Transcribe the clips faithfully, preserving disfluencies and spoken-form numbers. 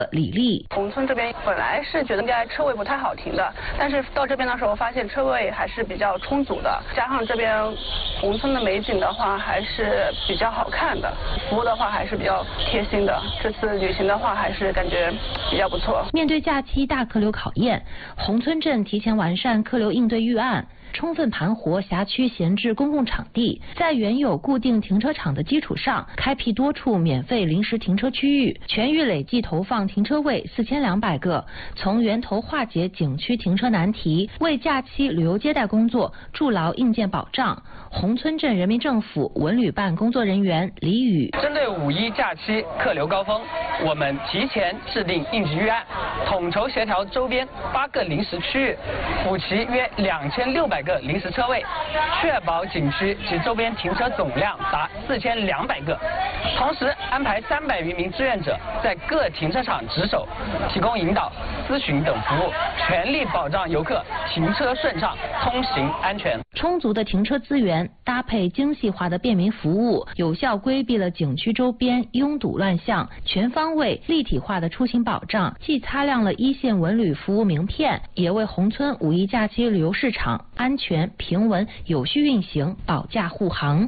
李丽。 宏村这边本来是觉得应该车位不太好停的，但是到这边的时候发现车位还是比较充足的，加上这边宏村的美景的话还是比较好看的，服务的话还是比较贴心的。这次旅行的话还是感觉比较不错。 面对假期大客流考验，宏村镇提前完善客流应对预案，充分盘活辖区闲置公共场地，在原有固定停车场的基础上，开辟多处免费临时停车区域，全域累计投放停车位四千两百个，从源头化解景区停车难题，为假期旅游接待工作筑牢硬件保障。宏村镇人民政府文旅办工作人员李宇： 针对五一假期客流高峰，我们提前制定应急预案，统筹协调周边八个临时区域，补齐约两千六百个临时车位，确保景区及周边停车总量达四千两百个。同时安排三百余名志愿者在各停车场值守，提供引导、咨询等服务，全力保障游客停车顺畅、通行安全。 充足的停车资源搭配精细化的便民服务，有效规避了景区周边拥堵乱象，全方位立体化的出行保障，既擦亮了一线文旅服务名片，也为宏村五一假期旅游市场安全、平稳、有序运行保驾护航。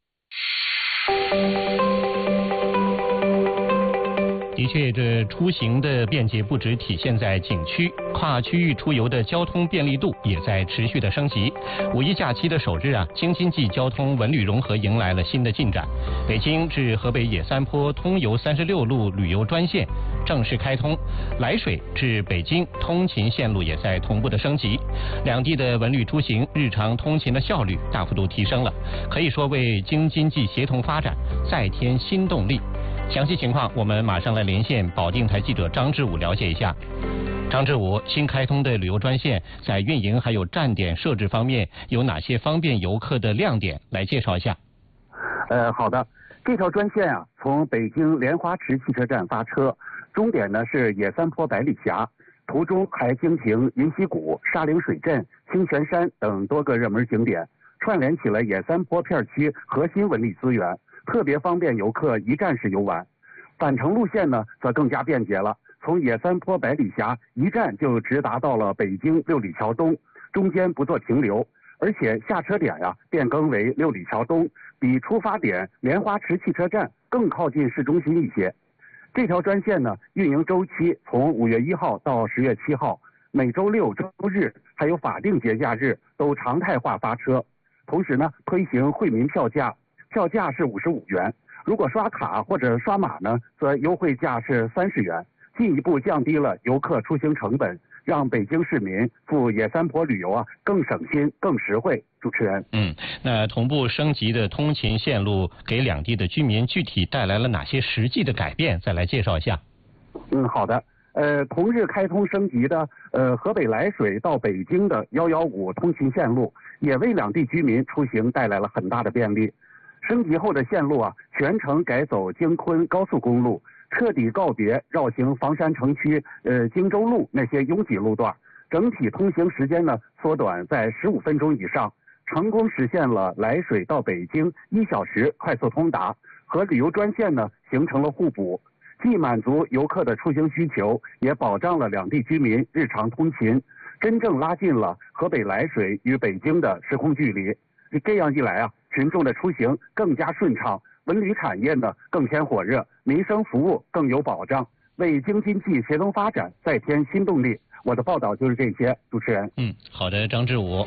的确，这出行的便捷不只体现在景区，跨区域出游的交通便利度也在持续的升级。五一假期的首日啊，京津冀交通文旅融合迎来了新的进展。北京至河北野三坡通邮三十六路旅游专线正式开通，涞水至北京通勤线路也在同步的升级，两地的文旅出行日常通勤的效率大幅度提升了，可以说为京津冀协同发展再添新动力。详细情况，我们马上来连线保定台记者张志武了解一下。张志武，新开通的旅游专线在运营还有站点设置方面有哪些方便游客的亮点？来介绍一下。 呃，好的，这条专线啊，从北京莲花池汽车站发车，终点呢是野三坡百里峡，途中还经停云溪谷、沙陵水镇、清泉山等多个热门景点，串联起了野三坡片区核心文旅资源，特别方便游客一站式游玩。返程路线呢则更加便捷了，从野三坡百里峡一站就直达到了北京六里桥东，中间不做停留，而且下车点呀、啊、变更为六里桥东，比出发点莲花池汽车站更靠近市中心一些。这条专线呢运营周期从五月一号到十月七号，每周六、周日还有法定节假日都常态化发车，同时呢推行惠民票价，票价是五十五元。如果刷卡或者刷码呢，则优惠价是三十元，进一步降低了游客出行成本，让北京市民赴野三坡旅游啊更省心、更实惠。主持人， 嗯，那同步升级的通勤线路给两地的居民具体带来了哪些实际的改变？再来介绍一下。 嗯，好的。呃，同日开通升级的呃河北涞水到北京的一一五通勤线路，也为两地居民出行带来了很大的便利。升级后的线路啊，全程改走京昆高速公路，彻底告别绕行房山城区、呃荆州路那些拥挤路段，整体通行时间呢缩短在十五分钟以上，成功实现了涞水到北京一小时快速通达，和旅游专线呢形成了互补，既满足游客的出行需求，也保障了两地居民日常通勤，真正拉近了河北涞水与北京的时空距离。这样一来啊，群众的出行更加顺畅，文旅产业呢更添火热，民生服务更有保障，为京津冀协同发展再添新动力。我的报道就是这些，主持人。 嗯，好的，张志武。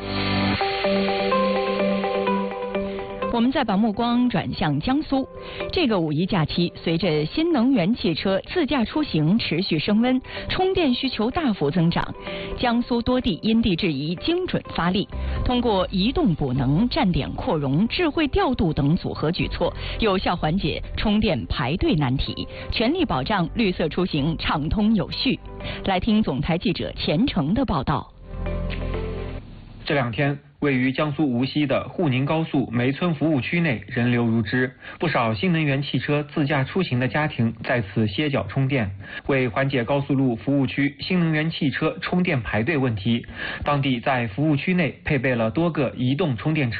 我们再把目光转向江苏。这个五一假期，随着新能源汽车自驾出行持续升温，充电需求大幅增长，江苏多地因地制宜、精准发力，通过移动补能、站点扩容、智慧调度等组合举措，有效缓解充电排队难题，全力保障绿色出行畅通有序。来听总台记者钱程的报道。 这两天，位于江苏无锡的沪宁高速梅村服务区内人流如织，不少新能源汽车自驾出行的家庭在此歇脚充电。为缓解高速路服务区新能源汽车充电排队问题，当地在服务区内配备了多个移动充电车，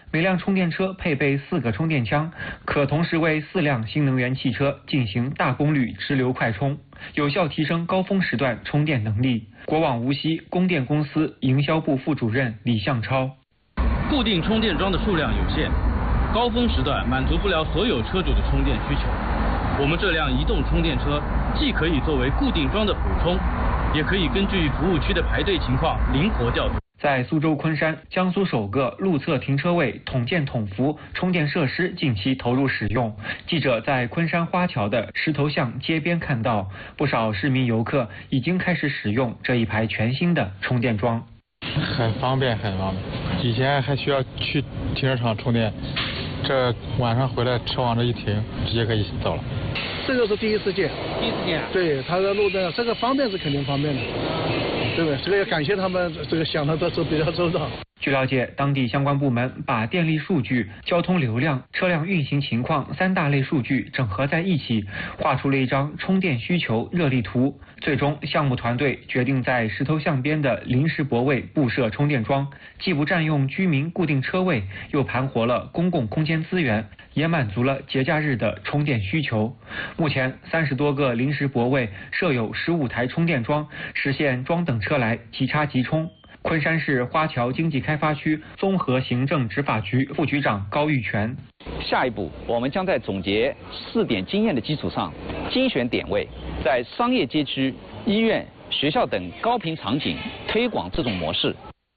每辆充电车配备四个充电枪，可同时为四辆新能源汽车进行大功率直流快充，有效提升高峰时段充电能力。国网无锡供电公司营销部副主任李向超： 固定充电桩的数量有限，高峰时段满足不了所有车主的充电需求。我们这辆移动充电车既可以作为固定桩的补充，也可以根据服务区的排队情况灵活调度。 在苏州昆山，江苏首个路侧停车位统建统服充电设施近期投入使用。记者在昆山花桥的石头巷街边看到，不少市民游客已经开始使用这一排全新的充电桩。 很方便，很方便。以前还需要去停车场充电，这晚上回来车往这一停，直接可以走了。 这个是第一次见， 第一次见。 对，它的路灯，这个方便是肯定方便的。对不对？这个要感谢他们，这个想的都是比较周到。 据了解，当地相关部门把电力数据、交通流量、车辆运行情况三大类数据整合在一起，画出了一张充电需求热力图。最终，项目团队决定在石头巷边的临时泊位布设充电桩，既不占用居民固定车位，又盘活了公共空间资源，也满足了节假日的充电需求。目前，三十多个临时泊位设有十五台充电桩，实现装等车来即插即充。昆山市花桥经济开发区综合行政执法局副局长高玉泉： 下一步，我们将在总结试点经验的基础上，精选点位，在商业街区、医院、学校等高频场景推广这种模式。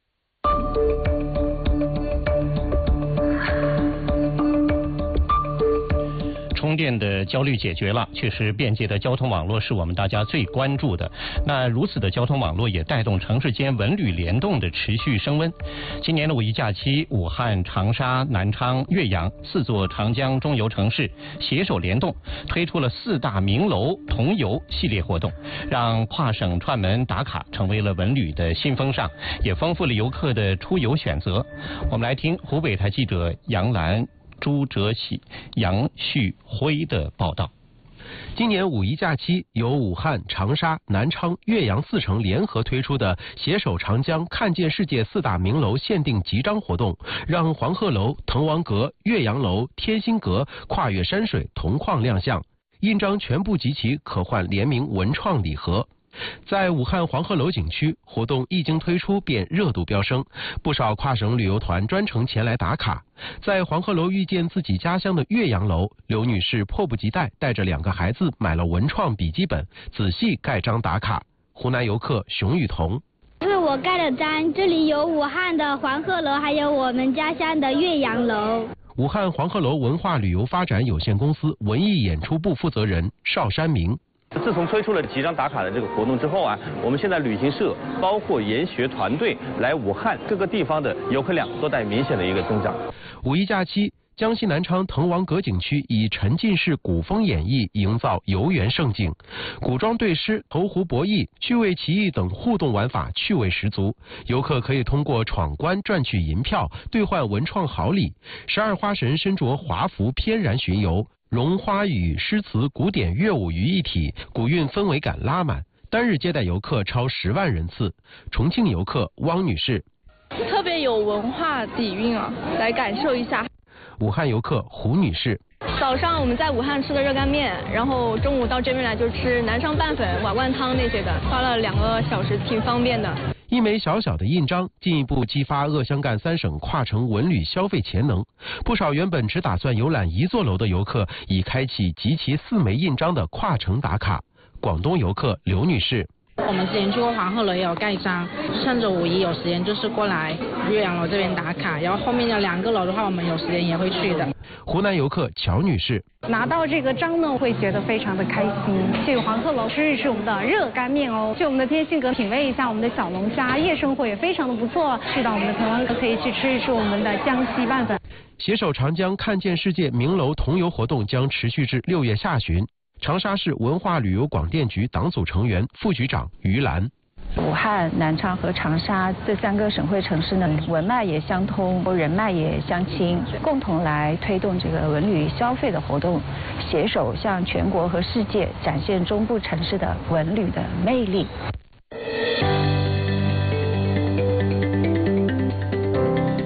充电的焦虑解决了，确实便捷的交通网络是我们大家最关注的。那如此的交通网络也带动城市间文旅联动的持续升温。今年的五一假期，武汉、长沙、南昌、岳阳四座长江中游城市携手联动，推出了四大名楼同游系列活动，让跨省串门打卡成为了文旅的新风尚，也丰富了游客的出游选择。我们来听湖北台记者杨澜、朱哲喜、杨旭辉的报道。 今年五一假期，由武汉、长沙、南昌、岳阳四城联合推出的携手长江看见世界四大名楼限定集章活动，让黄鹤楼、滕王阁、岳阳楼、天心阁跨越山水同框亮相，印章全部集齐，可换联名文创礼盒。在武汉黄鹤楼景区，活动一经推出便热度飙升，不少跨省旅游团专程前来打卡。在黄鹤楼遇见自己家乡的岳阳楼，刘女士迫不及待带着两个孩子买了文创笔记本，仔细盖章打卡。湖南游客熊雨桐： 这是我盖的章，这里有武汉的黄鹤楼，还有我们家乡的岳阳楼。 武汉黄鹤楼文化旅游发展有限公司文艺演出部负责人邵山明： 自从推出了集章打卡的这个活动之后啊，我们现在旅行社包括研学团队来武汉各个地方的游客量都在明显的一个增长。 五一假期，江西南昌滕王阁景区以沉浸式古风演绎营造游园盛景，古装对诗、投壶博弈、趣味棋艺等互动玩法趣味十足。游客可以通过闯关赚取银票，兑换文创好礼。十二花神身着华服翩然巡游，融花语、诗词、古典乐舞于一体，古韵氛围感拉满。单日接待游客超十万人次。重庆游客汪女士： 特别有文化底蕴啊，来感受一下。 武汉游客胡女士： 早上我们在武汉吃的热干面，然后中午到这边来就吃南昌拌粉、瓦罐汤那些的，花了两个小时，挺方便的。 一枚小小的印章，进一步激发鄂湘赣三省跨城文旅消费潜能。不少原本只打算游览一座楼的游客，已开启集齐四枚印章的跨城打卡。广东游客刘女士： 我们之前去过黄鹤楼也有盖章，趁着五一有时间就是过来岳阳楼这边打卡，然后后面有两个楼的话，我们有时间也会去的。 湖南游客乔女士： 拿到这个章呢，会觉得非常的开心。去黄鹤楼吃一吃我们的热干面哦，去我们的天心阁品味一下我们的小龙虾，夜生活也非常的不错。去到我们的滕王阁可以去吃一吃我们的江西拌粉。 携手长江看见世界名楼同游活动将持续至六月下旬。长沙市文化旅游广电局党组成员、副局长于兰： 武汉、南昌和长沙这三个省会城市呢，文脉也相通，人脉也相亲，共同来推动这个文旅消费的活动，携手向全国和世界展现中部城市的文旅的魅力。 这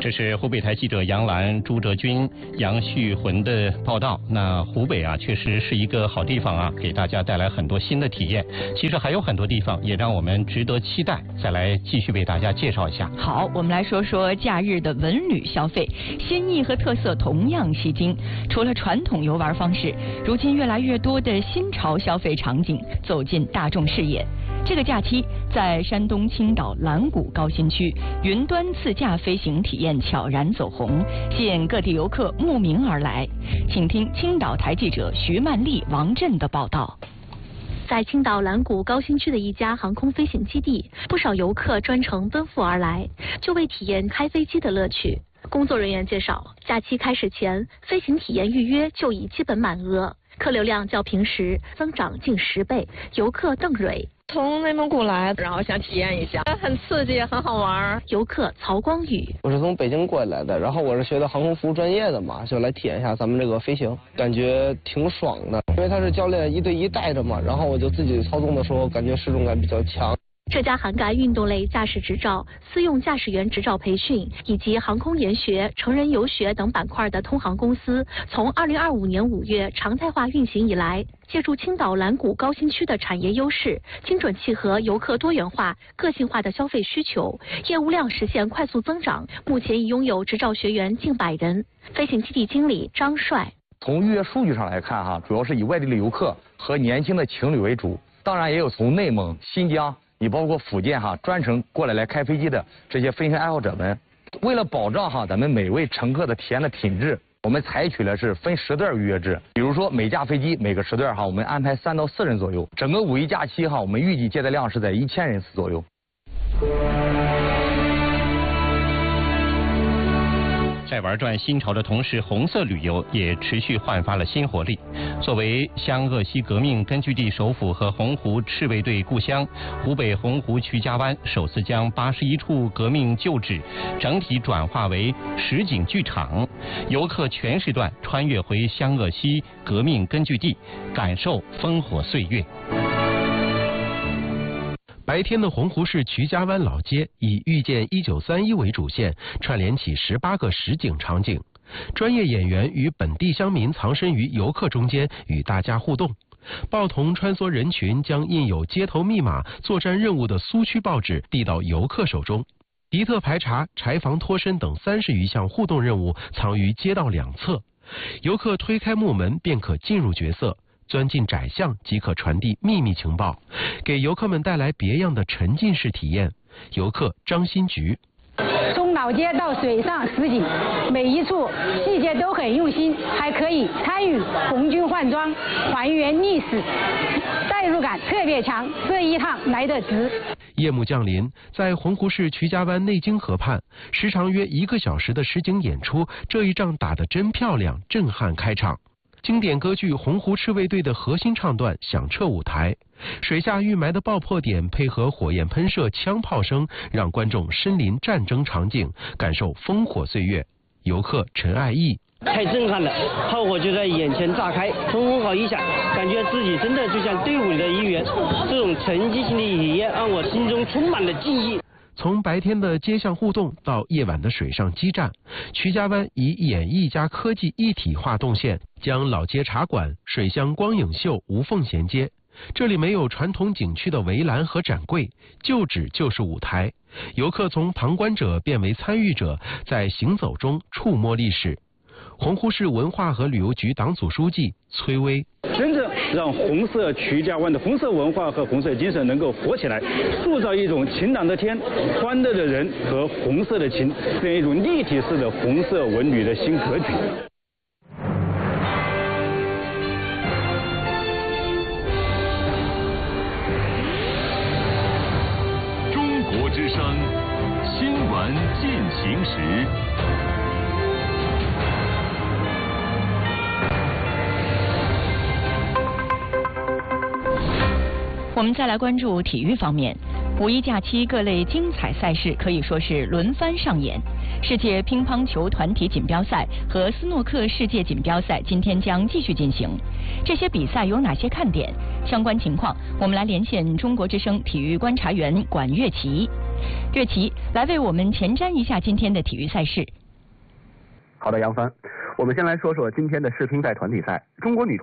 这是湖北台记者杨澜、朱哲军、杨旭魂的报道。那湖北啊，确实是一个好地方啊，给大家带来很多新的体验。其实还有很多地方也让我们值得期待，再来继续为大家介绍一下。 好，我们来说说假日的文旅消费，新意和特色同样吸睛。除了传统游玩方式，如今越来越多的新潮消费场景走进大众视野。这个假期，在山东青岛蓝谷高新区，云端自驾飞行体验悄然走红，吸引各地游客慕名而来。请听青岛台记者徐曼丽、王震的报道。 在青岛蓝谷高新区的一家航空飞行基地，不少游客专程奔赴而来，就为体验开飞机的乐趣。工作人员介绍，假期开始前，飞行体验预约就已基本满额，客流量较平时增长近十倍。游客邓蕊。 从内蒙古来，然后想体验一下，很刺激，很好玩。 游客曹光宇， 我是从北京过来的，然后我是学的航空服务专业的嘛，就来体验一下咱们这个飞行，感觉挺爽的。因为他是教练一对一带着嘛，然后我就自己操纵的时候，感觉失重感比较强。 这家涵盖运动类驾驶执照、私用驾驶员执照培训以及航空研学、成人游学等板块的通航公司，从二零二五年五月常态化运行以来，借助青岛蓝谷高新区的产业优势，精准契合游客多元化、个性化的消费需求，业务量实现快速增长。目前已拥有执照学员近百人。飞行基地经理张帅， 从预约数据上来看哈，主要是以外地的游客和年轻的情侣为主，当然也有从内蒙、新疆。你包括福建哈，专程过来来开飞机的这些飞行爱好者们，为了保障哈咱们每位乘客的体验的品质，我们采取了是分时段预约制。比如说每架飞机每个时段哈，我们安排三到四人左右。整个五一假期哈，我们预计接待量是在一千人次左右。 在玩转新潮的同时，红色旅游也持续焕发了新活力。作为湘鄂西革命根据地首府和洪湖赤卫队故乡，湖北洪湖曲家湾首次将八十一处革命旧址整体转化为实景剧场，游客全时段穿越回湘鄂西革命根据地，感受烽火岁月。 白天的洪湖市曲家湾老街以遇见一九三一为主线，串联起十八个实景场景，专业演员与本地乡民藏身于游客中间，与大家互动。报童穿梭人群，将印有街头密码、作战任务的苏区报纸递到游客手中。敌特排查、柴房脱身等三十余项互动任务藏于街道两侧，游客推开木门便可进入角色。钻进窄巷即可传递秘密情报，给游客们带来别样的沉浸式体验。游客张新菊， 从老街到水上实景，每一处细节都很用心，还可以参与红军换装，还原历史，代入感特别强，这一趟来得值。 夜幕降临，在洪湖市曲家湾内经河畔，时长约一个小时的实景演出，这一仗打得真漂亮，震撼开场。经典歌剧《洪湖赤卫队》的核心唱段响彻舞台，水下预埋的爆破点配合火焰喷射、枪炮声，让观众身临战争场景，感受烽火岁月。游客陈爱义， 太震撼了，炮火就在眼前炸开，冲锋号一响，感觉自己真的就像队伍里的一员，这种沉浸性的体验让我心中充满了敬意。 从白天的街巷互动到夜晚的水上激战，曲家湾以演艺加科技一体化动线，将老街茶馆、水乡光影秀无缝衔接。这里没有传统景区的围栏和展柜，旧址就是舞台，游客从旁观者变为参与者，在行走中触摸历史。洪湖市文化和旅游局党组书记崔威， 真正让红色曲家湾的红色文化和红色精神能够活起来，塑造一种晴朗的天、欢乐的人和红色的情，这样一种立体式的红色文旅的新格局。 中国之声新闻进行时。 我们再来关注体育方面，五一假期各类精彩赛事可以说是轮番上演。世界乒乓球团体锦标赛和斯诺克世界锦标赛今天将继续进行。这些比赛有哪些看点？相关情况，我们来连线中国之声体育观察员管乐琪。乐琪，来为我们前瞻一下今天的体育赛事。 好的，杨帆，我们先来说说今天的世乒赛团体赛，中国女